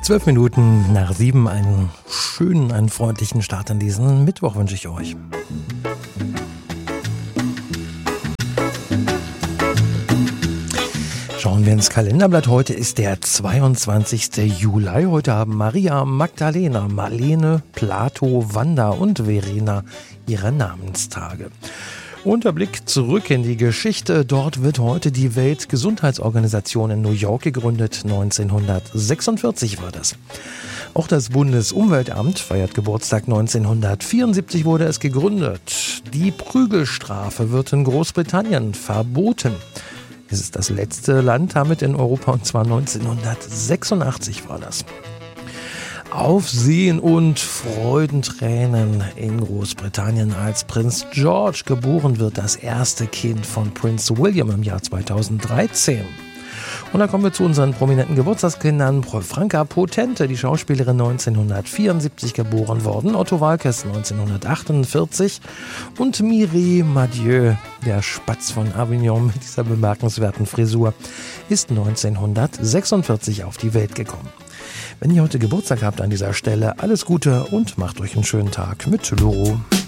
12 Minuten nach 7, einen schönen, einen freundlichen Start an diesen Mittwoch wünsche ich euch. Schauen wir ins Kalenderblatt. Heute ist der 22. Juli. Heute haben Maria, Magdalena, Marlene, Plato, Wanda und Verena ihre Namenstage. Und der Blick zurück in die Geschichte. Dort wird heute die Weltgesundheitsorganisation in New York gegründet. 1946 war das. Auch das Bundesumweltamt feiert Geburtstag. 1974 wurde es gegründet. Die Prügelstrafe wird in Großbritannien verboten. Es ist das letzte Land damit in Europa, und zwar 1986 war das. Aufsehen und Freudentränen in Großbritannien, als Prinz George geboren wird, das erste Kind von Prinz William im Jahr 2013. Und dann kommen wir zu unseren prominenten Geburtstagskindern. Franka Potente, die Schauspielerin, 1974 geboren worden. Otto Waalkes 1948. Und Mireille Mathieu, der Spatz von Avignon mit dieser bemerkenswerten Frisur, ist 1946 auf die Welt gekommen. Wenn ihr heute Geburtstag habt an dieser Stelle, alles Gute und macht euch einen schönen Tag mit Loro.